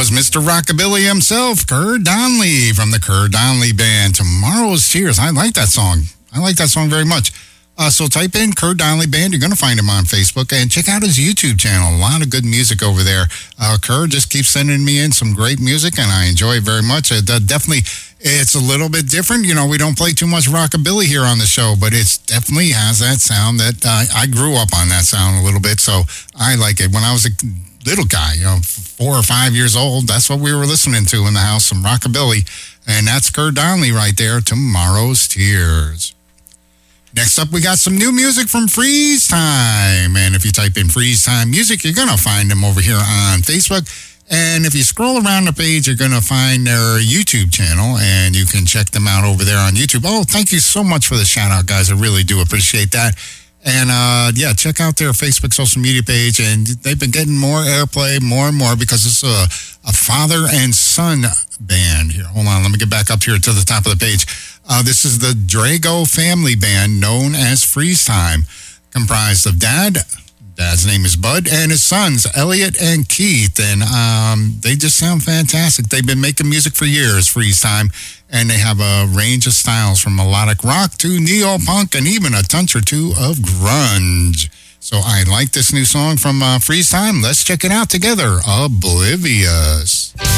was Mr. Rockabilly himself, Kerr Donley from the Kerr Donley Band. Tomorrow's Tears. I like that song. I like that song very much. So type in Kerr Donley Band. You're going to find him on Facebook. And check out his YouTube channel. A lot of good music over there. Kerr just keeps sending me in some great music, and I enjoy it very much. Definitely, it's a little bit different. You know, we don't play too much rockabilly here on the show, but it definitely has that sound that I grew up on that sound a little bit. So I like it. When I was a little guy, 4 or 5 years old, that's what we were listening to in the house, some rockabilly. And that's Kerr Donley right there, Tomorrow's Tears. Next up, we got some new music from Freeze Time. And if you type in Freeze Time Music, you're going to find them over here on Facebook. And if you scroll around the page, you're going to find their YouTube channel, and you can check them out over there on YouTube. Oh, thank you so much for the shout out, guys. I really do appreciate that. And, check out their Facebook social media page. And they've been getting more airplay, more and more, because it's a father and son band. Here, hold on. Let me get back up here to the top of the page. This is the Drago family band known as Freeze Time, comprised of Dad's name is Bud, and his sons, Elliot and Keith. And they just sound fantastic. They've been making music for years, Freeze Time, and they have a range of styles from melodic rock to neo-punk and even a touch or two of grunge. So I like this new song from Freeze Time. Let's check it out together, Oblivious.